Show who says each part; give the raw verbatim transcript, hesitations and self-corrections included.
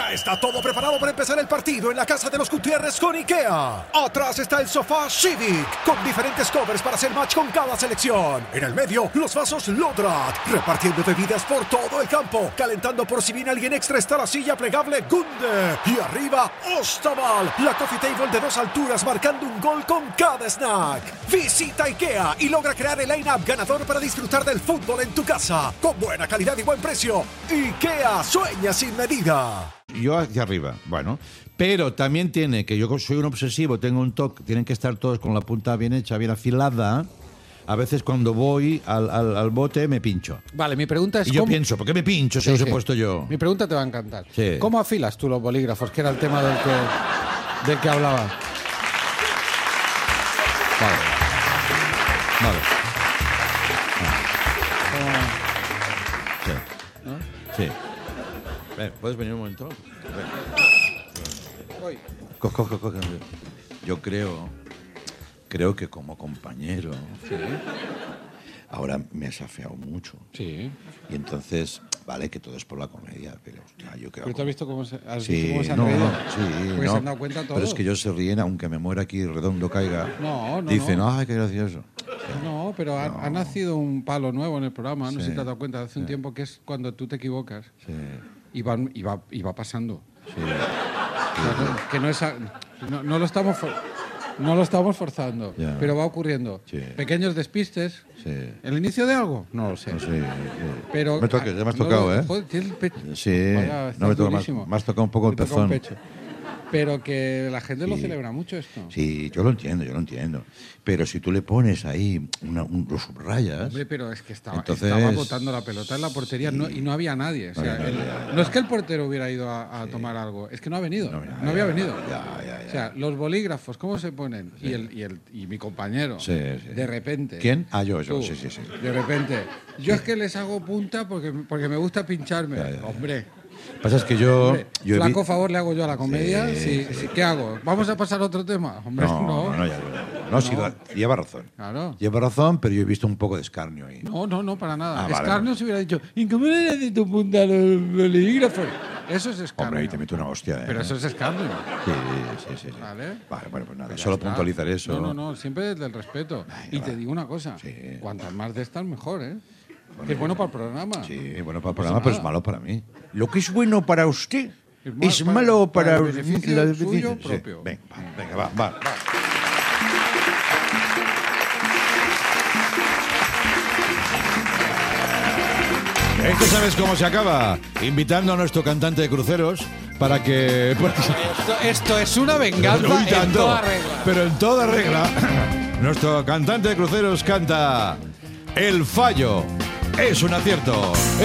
Speaker 1: Ya está todo preparado para empezar el partido en la casa de los Gutiérrez con IKEA. Atrás está el sofá Civic, con diferentes covers para hacer match con cada selección. En el medio, los vasos Lodrat, repartiendo bebidas por todo el campo. Calentando por si viene alguien extra está la silla plegable Gunde. Y arriba, Ostaval, la coffee table de dos alturas marcando un gol con cada snack. Visita IKEA y logra crear el line-up ganador para disfrutar del fútbol en tu casa. Con buena calidad y buen precio. IKEA, sueña sin medida.
Speaker 2: Yo hacia arriba, bueno. Pero también tiene, que yo soy un obsesivo, tengo un toque, tienen que estar todos con la punta bien hecha, bien afilada. A veces cuando voy al, al, al bote me pincho.
Speaker 3: Vale, mi pregunta es...
Speaker 2: Y yo
Speaker 3: ¿cómo?
Speaker 2: pienso, ¿por qué me pincho si
Speaker 3: Sí,
Speaker 2: los
Speaker 3: sí.
Speaker 2: he puesto yo?
Speaker 3: Mi pregunta te va a encantar.
Speaker 2: Sí.
Speaker 3: ¿Cómo afilas tú los bolígrafos? Que era el tema del que, del que hablaba.
Speaker 2: Vale. Vale. Sí.
Speaker 3: ¿No?
Speaker 2: Sí. Ven, ¿puedes venir un momento?
Speaker 3: Voy.
Speaker 2: Co- co- co- co- Yo creo, creo que como compañero,
Speaker 3: Sí.
Speaker 2: ahora me has afeado mucho.
Speaker 3: Sí.
Speaker 2: Y entonces, vale, que todo es por la comedia, pero hostia, yo creo...
Speaker 3: ¿Pero tú has visto cómo se, has
Speaker 2: Sí,
Speaker 3: visto cómo se han
Speaker 2: no,
Speaker 3: reído?
Speaker 2: no, sí,
Speaker 3: Porque
Speaker 2: no.
Speaker 3: se han dado cuenta todos.
Speaker 2: Pero es que ellos se ríen, aunque me muera aquí redondo caiga.
Speaker 3: No, no,
Speaker 2: Dicen,
Speaker 3: no.
Speaker 2: ay, qué gracioso.
Speaker 3: No, pero ha,
Speaker 2: No.
Speaker 3: ha nacido un palo nuevo en el programa, no
Speaker 2: Sí.
Speaker 3: sé si te has dado cuenta, hace un tiempo, que es cuando tú te equivocas
Speaker 2: Sí,
Speaker 3: y va, y va, y va pasando.
Speaker 2: sí.
Speaker 3: O sea, que no es a- no, no lo estamos for- no lo estamos forzando,
Speaker 2: Ya.
Speaker 3: pero va ocurriendo.
Speaker 2: Sí.
Speaker 3: Pequeños despistes.
Speaker 2: Sí.
Speaker 3: ¿El inicio de algo? No lo sé.
Speaker 2: No sé, sí.
Speaker 3: Pero
Speaker 2: Me toques, ya me has
Speaker 3: no
Speaker 2: tocado,
Speaker 3: lo-
Speaker 2: ¿eh?
Speaker 3: joder, tienes el pecho.
Speaker 2: Sí,
Speaker 3: Vaya,
Speaker 2: no me
Speaker 3: estás
Speaker 2: toca más.
Speaker 3: durísimo.
Speaker 2: Me has tocado un poco el
Speaker 3: Te toca un
Speaker 2: pezón.
Speaker 3: pecho. Pero que la gente lo
Speaker 2: Sí.
Speaker 3: celebra mucho esto.
Speaker 2: Sí, yo lo entiendo, yo lo entiendo. Pero si tú le pones ahí, una, un, lo subrayas...
Speaker 3: Hombre, pero es que estaba,
Speaker 2: Entonces-
Speaker 3: estaba botando la pelota en la portería no- y no había nadie. O sea,
Speaker 2: No había
Speaker 3: el-
Speaker 2: nadie, ya, ya.
Speaker 3: no es que el portero hubiera ido a, a tomar algo, es que no ha venido.
Speaker 2: No,
Speaker 3: No,
Speaker 2: ya,
Speaker 3: había
Speaker 2: ya,
Speaker 3: venido.
Speaker 2: ya, ya, ya.
Speaker 3: O sea, los bolígrafos, ¿cómo se ponen? Y, el, y, el, y mi compañero,
Speaker 2: Sí, sí.
Speaker 3: de repente.
Speaker 2: ¿Quién? Ah, yo, yo,
Speaker 3: tú,
Speaker 2: sí, sí, sí.
Speaker 3: De repente. Yo es que les hago punta porque, porque me gusta pincharme.
Speaker 2: Ya, ya, ya.
Speaker 3: Hombre.
Speaker 2: Lo que pasa es que yo...
Speaker 3: hombre,
Speaker 2: yo he vi-
Speaker 3: flaco favor le hago yo a la comedia.
Speaker 2: Sí,
Speaker 3: Sí, sí, ¿qué hago? ¿Vamos a pasar a otro tema? Hombre,
Speaker 2: No,
Speaker 3: no.
Speaker 2: no, no, ya, ya. No, sí,
Speaker 3: No.
Speaker 2: la- lleva razón.
Speaker 3: Claro.
Speaker 2: Lleva razón, pero yo he visto un poco de escarnio ahí.
Speaker 3: No, no, no, para nada.
Speaker 2: Ah, vale,
Speaker 3: Escarnio
Speaker 2: vale.
Speaker 3: se hubiera dicho, ¿y cómo le das de tu punta a los bolígrafos? Eso es escarnio.
Speaker 2: Hombre, ahí te meto una hostia, ¿eh?
Speaker 3: Pero eso es escarnio.
Speaker 2: Sí, sí, sí. sí.
Speaker 3: Vale.
Speaker 2: Vale, bueno, pues nada,
Speaker 3: Ya
Speaker 2: solo
Speaker 3: está.
Speaker 2: puntualizar eso.
Speaker 3: No, no, no, siempre desde el respeto.
Speaker 2: Venga,
Speaker 3: y te
Speaker 2: va.
Speaker 3: digo una cosa,
Speaker 2: Sí.
Speaker 3: cuantas más de estas, mejor, ¿eh? Que es bueno para el programa.
Speaker 2: Sí, bueno para el
Speaker 3: No pasa
Speaker 2: programa, pero es
Speaker 3: nada.
Speaker 2: malo para mí. Lo que es bueno para usted
Speaker 3: Es
Speaker 2: es,
Speaker 3: mal-
Speaker 2: malo
Speaker 3: para-
Speaker 2: para,
Speaker 3: para el beneficio
Speaker 2: la-
Speaker 3: suyo
Speaker 2: sí.
Speaker 3: propio.
Speaker 2: Venga, va, venga, va, va. Esto sabes cómo se acaba, invitando a nuestro cantante de cruceros para que...
Speaker 3: Esto, esto es una venganza
Speaker 2: Uy,
Speaker 3: en
Speaker 2: tanto.
Speaker 3: toda regla.
Speaker 2: Pero en toda regla, nuestro cantante de cruceros canta El fallo es un acierto.